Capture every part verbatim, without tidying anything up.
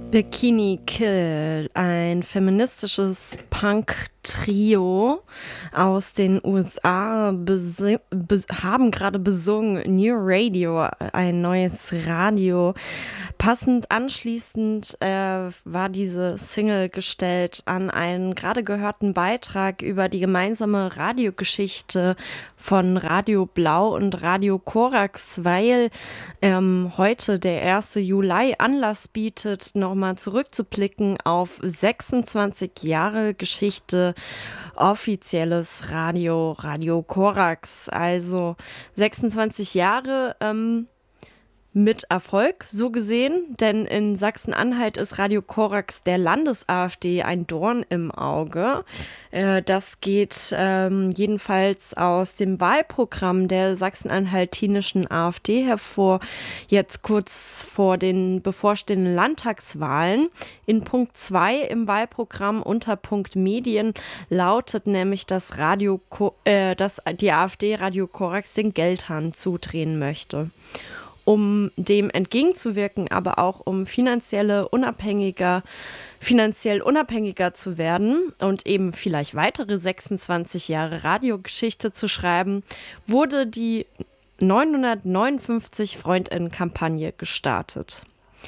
Bikini Kill, ein feministisches Punk-Trio aus den U S A, besi- be- haben gerade besungen New Radio, ein neues Radio. Passend anschließend äh, war diese Single gestellt an einen gerade gehörten Beitrag über die gemeinsame Radiogeschichte von Radio Blau und Radio Korax, weil ähm, heute der erste Juli Anlass bietet, nochmal zurückzublicken auf sechsundzwanzig Jahre Geschichte offizielles Radio, Radio Korax. Also sechsundzwanzig Jahre ähm, mit Erfolg, so gesehen, denn in Sachsen-Anhalt ist Radio Korax der Landes-AfD ein Dorn im Auge. Äh, das geht ähm, jedenfalls aus dem Wahlprogramm der sachsen-anhaltinischen AfD hervor, jetzt kurz vor den bevorstehenden Landtagswahlen. In Punkt zwei im Wahlprogramm unter Punkt Medien lautet nämlich, dass, Radio, äh, dass die AfD Radio Korax den Geldhahn zudrehen möchte. Um dem entgegenzuwirken, aber auch um finanzielle unabhängiger, finanziell unabhängiger zu werden und eben vielleicht weitere sechsundzwanzig Jahre Radiogeschichte zu schreiben, wurde die neunhundertneunundfünfzig Freundinnen-Kampagne gestartet.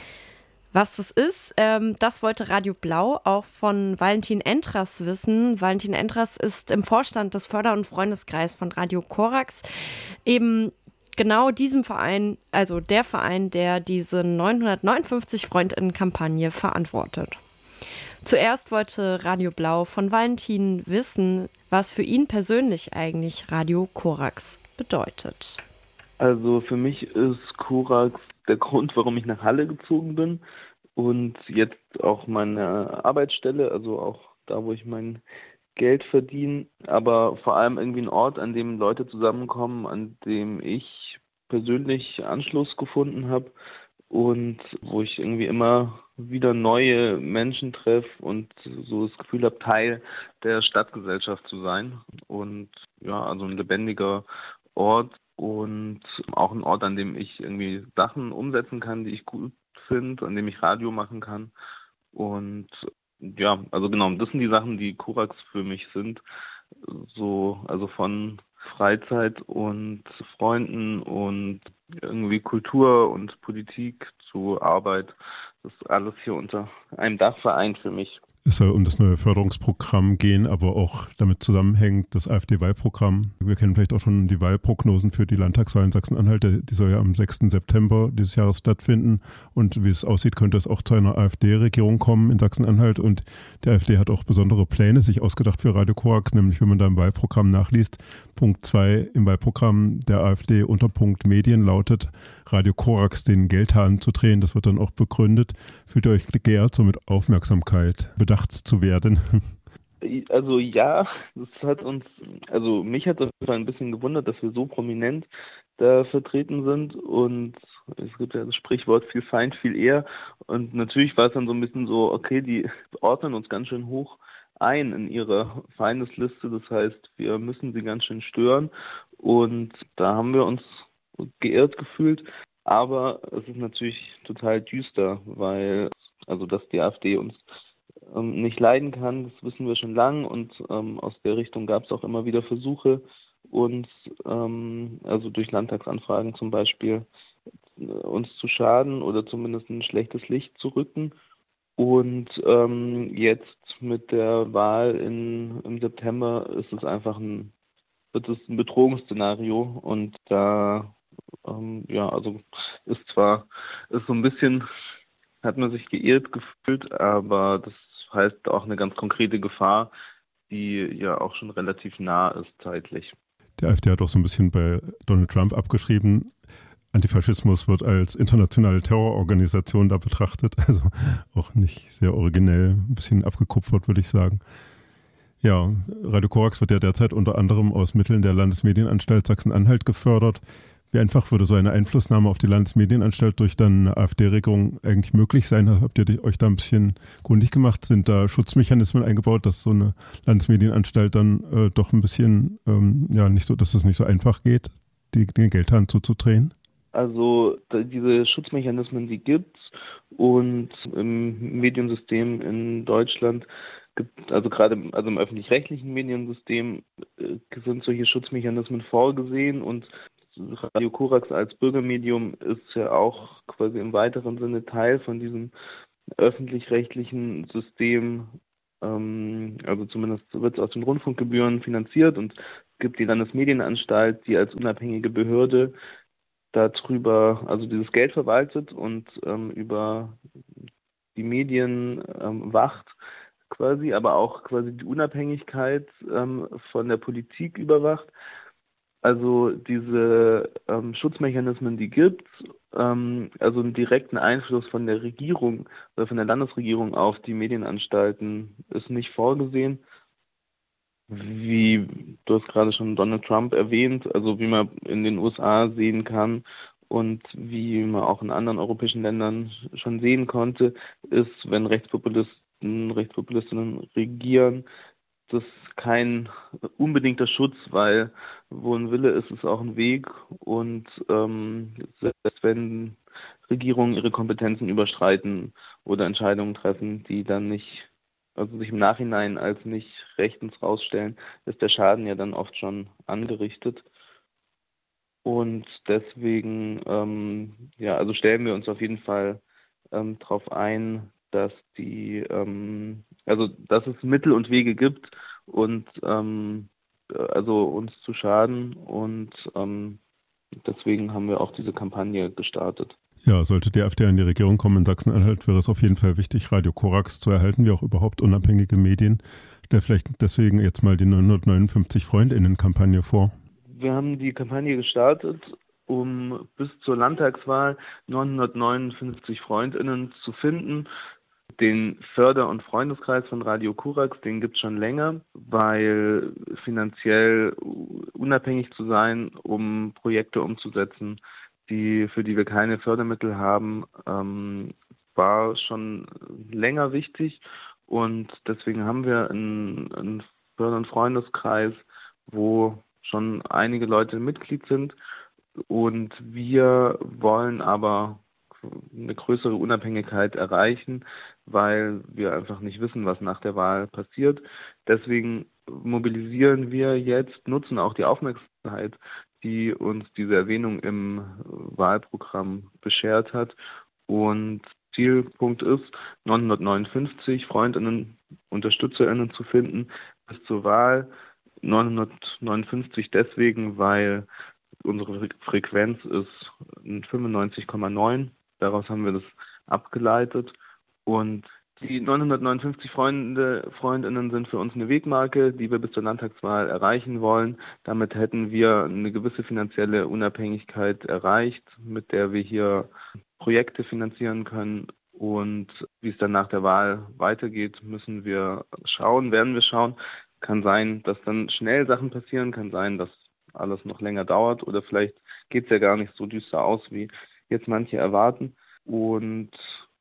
Was das ist, ähm, das wollte Radio Blau auch von Valentin Endras wissen. Valentin Endras ist im Vorstand des Förder- und Freundeskreises von Radio Korax, eben genau diesem Verein, also der Verein, der diese neunhundertneunundfünfzig Freundinnen-Kampagne verantwortet. Zuerst wollte Radio Blau von Valentin wissen, was für ihn persönlich eigentlich Radio Korax bedeutet. Also für mich ist Korax der Grund, warum ich nach Halle gezogen bin und jetzt auch meine Arbeitsstelle, also auch da, wo ich mein Geld verdienen, aber vor allem irgendwie ein Ort, an dem Leute zusammenkommen, an dem ich persönlich Anschluss gefunden habe und wo ich irgendwie immer wieder neue Menschen treffe und so das Gefühl habe, Teil der Stadtgesellschaft zu sein. Und ja, also ein lebendiger Ort und auch ein Ort, an dem ich irgendwie Sachen umsetzen kann, die ich gut finde, an dem ich Radio machen kann. Und ja, also genau, das sind die Sachen, die Korax für mich sind. So, also von Freizeit und Freunden und irgendwie Kultur und Politik zu Arbeit. Das ist alles hier unter einem Dach vereint für mich. Es soll um das neue Förderungsprogramm gehen, aber auch damit zusammenhängt das AfD-Wahlprogramm. Wir kennen vielleicht auch schon die Wahlprognosen für die Landtagswahl in Sachsen-Anhalt. Die soll ja am sechsten September dieses Jahres stattfinden. Und wie es aussieht, könnte es auch zu einer AfD-Regierung kommen in Sachsen-Anhalt. Und die AfD hat auch besondere Pläne sich ausgedacht für Radio Korax, nämlich wenn man da im Wahlprogramm nachliest. Punkt zwei im Wahlprogramm der AfD unter Punkt Medien lautet, Radio Korax den Geldhahn zu drehen. Das wird dann auch begründet. Fühlt ihr euch geehrt, so mit Aufmerksamkeit bedacht zu werden? Also ja, das hat uns, also mich hat das ein bisschen gewundert, dass wir so prominent da vertreten sind und es gibt ja das Sprichwort viel Feind, viel eher und natürlich war es dann so ein bisschen so, okay, die ordnen uns ganz schön hoch ein in ihrer Feindesliste, das heißt, wir müssen sie ganz schön stören und da haben wir uns geehrt gefühlt, aber es ist natürlich total düster, weil, also dass die AfD uns ähm, nicht leiden kann, das wissen wir schon lange und ähm, aus der Richtung gab es auch immer wieder Versuche, uns, ähm, also durch Landtagsanfragen zum Beispiel, äh, uns zu schaden oder zumindest ein schlechtes Licht zu rücken. Und ähm, jetzt mit der Wahl in, im September ist es einfach ein, wird es ein Bedrohungsszenario und da, ähm, ja, also ist zwar, ist so ein bisschen, hat man sich geirrt gefühlt, aber das heißt auch eine ganz konkrete Gefahr, die ja auch schon relativ nah ist zeitlich. Der AfD hat auch so ein bisschen bei Donald Trump abgeschrieben, Antifaschismus wird als internationale Terrororganisation da betrachtet, also auch nicht sehr originell, ein bisschen abgekupfert, würde ich sagen. Ja, Radio Korax wird ja derzeit unter anderem aus Mitteln der Landesmedienanstalt Sachsen-Anhalt gefördert. Wie einfach würde so eine Einflussnahme auf die Landesmedienanstalt durch dann eine AfD-Regierung eigentlich möglich sein? Habt ihr euch da ein bisschen kundig gemacht? Sind da Schutzmechanismen eingebaut, dass so eine Landesmedienanstalt dann äh, doch ein bisschen, ähm, ja, nicht so, dass es nicht so einfach geht, die, den Geldhahn zuzudrehen? Also da, diese Schutzmechanismen, die gibt's, und im Mediensystem in Deutschland gibt, also gerade also im öffentlich-rechtlichen Mediensystem äh, sind solche Schutzmechanismen vorgesehen, und Radio Korax als Bürgermedium ist ja auch quasi im weiteren Sinne Teil von diesem öffentlich-rechtlichen System. Ähm, also zumindest wird es aus den Rundfunkgebühren finanziert, und es gibt die Landesmedienanstalt, die als unabhängige Behörde darüber, also dieses Geld verwaltet und ähm, über die Medien ähm, wacht quasi, aber auch quasi die Unabhängigkeit ähm, von der Politik überwacht. Also diese ähm, Schutzmechanismen, die gibt es, ähm, also einen direkten Einfluss von der Regierung oder von der Landesregierung auf die Medienanstalten ist nicht vorgesehen. Wie du hast gerade schon Donald Trump erwähnt, also wie man in den U S A sehen kann und wie man auch in anderen europäischen Ländern schon sehen konnte, ist, wenn Rechtspopulisten, Rechtspopulistinnen regieren, das kein unbedingter Schutz, weil wo ein Wille ist, ist auch ein Weg, und ähm, selbst wenn Regierungen ihre Kompetenzen überschreiten oder Entscheidungen treffen, die dann nicht, also sich im Nachhinein als nicht rechtens rausstellen, ist der Schaden ja dann oft schon angerichtet. Und deswegen, ähm, ja, also stellen wir uns auf jeden Fall ähm, darauf ein, dass die, ähm, also dass es Mittel und Wege gibt, und ähm, also uns zu schaden, und ähm, deswegen haben wir auch diese Kampagne gestartet. Ja, sollte die AfD an die Regierung kommen in Sachsen-Anhalt, wäre es auf jeden Fall wichtig, Radio Korax zu erhalten, wie auch überhaupt unabhängige Medien. Stell vielleicht deswegen jetzt mal die neunhundertneunundfünfzig FreundInnen-Kampagne vor. Wir haben die Kampagne gestartet, um bis zur Landtagswahl neunhundertneunundfünfzig FreundInnen zu finden. Den Förder- und Freundeskreis von Radio Korax, den gibt es schon länger, weil finanziell unabhängig zu sein, um Projekte umzusetzen, die, für die wir keine Fördermittel haben, ähm, war schon länger wichtig. Und deswegen haben wir einen, einen Förder- und Freundeskreis, wo schon einige Leute Mitglied sind. Und wir wollen aber eine größere Unabhängigkeit erreichen, weil wir einfach nicht wissen, was nach der Wahl passiert. Deswegen mobilisieren wir jetzt, nutzen auch die Aufmerksamkeit, die uns diese Erwähnung im Wahlprogramm beschert hat. Und Zielpunkt ist, neunhundertneunundfünfzig Freundinnen, UnterstützerInnen zu finden bis zur Wahl. neunhundertneunundfünfzig deswegen, weil unsere Frequenz ist fünfundneunzig Komma neun. Daraus haben wir das abgeleitet. Und die neunhundertneunundfünfzig Freunde, Freundinnen sind für uns eine Wegmarke, die wir bis zur Landtagswahl erreichen wollen. Damit hätten wir eine gewisse finanzielle Unabhängigkeit erreicht, mit der wir hier Projekte finanzieren können. Und wie es dann nach der Wahl weitergeht, müssen wir schauen, werden wir schauen. Kann sein, dass dann schnell Sachen passieren, kann sein, dass alles noch länger dauert, oder vielleicht geht es ja gar nicht so düster aus, wie jetzt manche erwarten. Und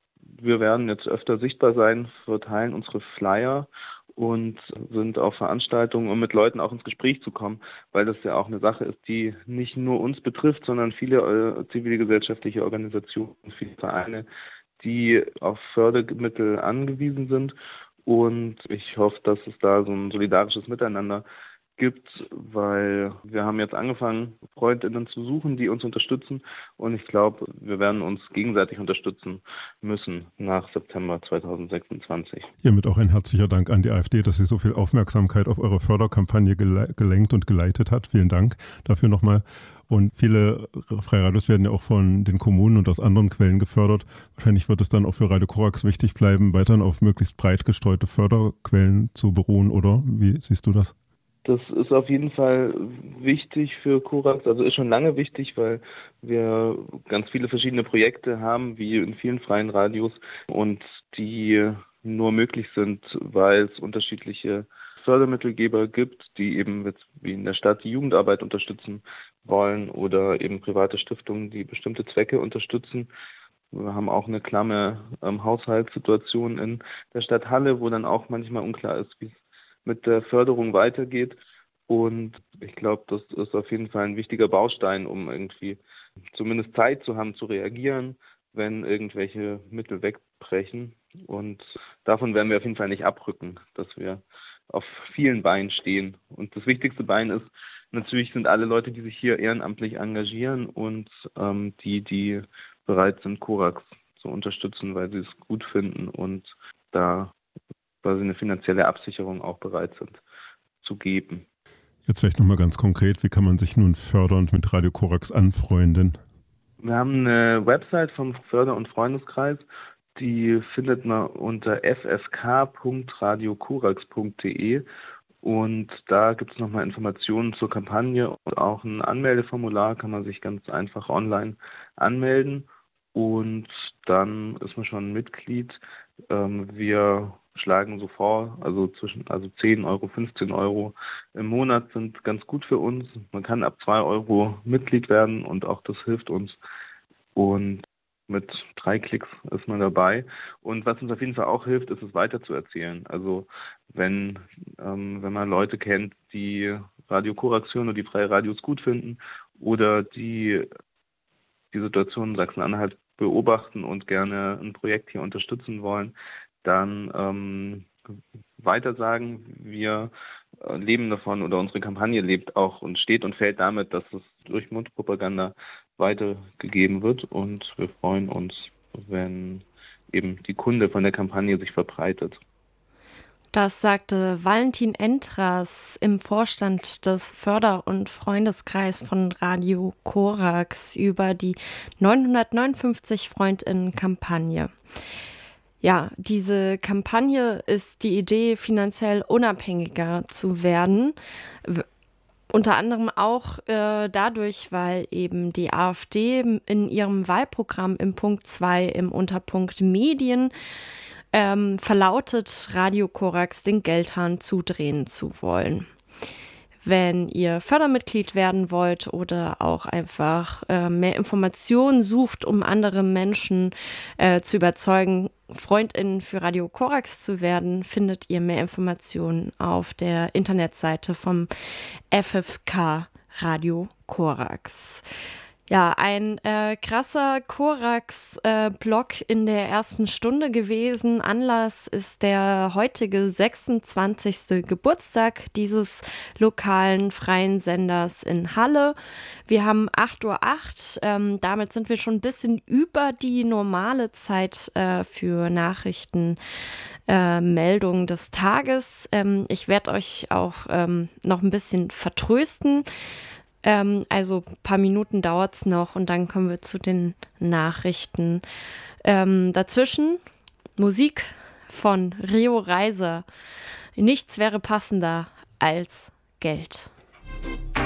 wir werden jetzt öfter sichtbar sein, verteilen unsere Flyer und sind auf Veranstaltungen, um mit Leuten auch ins Gespräch zu kommen, weil das ja auch eine Sache ist, die nicht nur uns betrifft, sondern viele äh, zivilgesellschaftliche Organisationen, viele Vereine, die auf Fördermittel angewiesen sind. Und ich hoffe, dass es da so ein solidarisches Miteinander gibt, weil wir haben jetzt angefangen, Freundinnen zu suchen, die uns unterstützen, und ich glaube, wir werden uns gegenseitig unterstützen müssen nach September zweitausendsechsundzwanzig. Hiermit auch ein herzlicher Dank an die AfD, dass sie so viel Aufmerksamkeit auf eure Förderkampagne gele- gelenkt und geleitet hat. Vielen Dank dafür nochmal. Und viele Freiradios werden ja auch von den Kommunen und aus anderen Quellen gefördert. Wahrscheinlich wird es dann auch für Radio Korax wichtig bleiben, weiterhin auf möglichst breit gestreute Förderquellen zu beruhen, oder? Wie siehst du das? Das ist auf jeden Fall wichtig für Korax, also ist schon lange wichtig, weil wir ganz viele verschiedene Projekte haben, wie in vielen freien Radios, und die nur möglich sind, weil es unterschiedliche Fördermittelgeber gibt, die eben jetzt wie in der Stadt die Jugendarbeit unterstützen wollen, oder eben private Stiftungen, die bestimmte Zwecke unterstützen. Wir haben auch eine klamme ähm, Haushaltssituation in der Stadt Halle, wo dann auch manchmal unklar ist, wie es mit der Förderung weitergeht. Und ich glaube, das ist auf jeden Fall ein wichtiger Baustein, um irgendwie zumindest Zeit zu haben, zu reagieren, wenn irgendwelche Mittel wegbrechen. Und davon werden wir auf jeden Fall nicht abrücken, dass wir auf vielen Beinen stehen. Und das wichtigste Bein ist, natürlich sind alle Leute, die sich hier ehrenamtlich engagieren und ähm, die, die bereit sind, Korax zu unterstützen, weil sie es gut finden und da quasi eine finanzielle Absicherung auch bereit sind zu geben. Jetzt vielleicht nochmal ganz konkret, wie kann man sich nun fördernd mit Radio Korax anfreunden? Wir haben eine Website vom Förder- und Freundeskreis, die findet man unter f f k punkt radio korax punkt d e und da gibt es nochmal Informationen zur Kampagne und auch ein Anmeldeformular, kann man sich ganz einfach online anmelden und dann ist man schon Mitglied. Ähm, wir schlagen so vor, also zwischen also zehn Euro, fünfzehn Euro im Monat sind ganz gut für uns. Man kann ab zwei Euro Mitglied werden und auch das hilft uns. Und mit drei Klicks ist man dabei. Und was uns auf jeden Fall auch hilft, ist es weiterzuerzählen. Also wenn, ähm, wenn man Leute kennt, die Radio Korax hören und die freie Radios gut finden oder die die Situation in Sachsen-Anhalt beobachten und gerne ein Projekt hier unterstützen wollen, dann ähm, weitersagen. Wir äh, leben davon oder unsere Kampagne lebt auch und steht und fällt damit, dass es durch Mundpropaganda weitergegeben wird und wir freuen uns, wenn eben die Kunde von der Kampagne sich verbreitet. Das sagte Valentin Endras im Vorstand des Förder- und Freundeskreis von Radio Korax über die neunhundertneunundfünfzig Freundinnen-Kampagne. Ja, diese Kampagne ist die Idee, finanziell unabhängiger zu werden. W- Unter anderem auch äh, dadurch, weil eben die AfD in ihrem Wahlprogramm im Punkt zwei im Unterpunkt Medien ähm, verlautet, Radio Korax den Geldhahn zudrehen zu wollen. Wenn ihr Fördermitglied werden wollt oder auch einfach äh, mehr Informationen sucht, um andere Menschen äh, zu überzeugen, FreundInnen für Radio Korax zu werden, findet ihr mehr Informationen auf der Internetseite vom F F K Radio Korax. Ja, ein äh, krasser Korax-Blog äh, in der ersten Stunde gewesen. Anlass ist der heutige sechsundzwanzigste Geburtstag dieses lokalen freien Senders in Halle. Wir haben acht Uhr acht, ähm, damit sind wir schon ein bisschen über die normale Zeit äh, für Nachrichten. Äh, Meldungen des Tages. Ähm, ich werde euch auch ähm, noch ein bisschen vertrösten. Ähm, also ein paar Minuten dauert es noch und dann kommen wir zu den Nachrichten. Ähm, dazwischen Musik von Rio Reiser. Nichts wäre passender als Geld.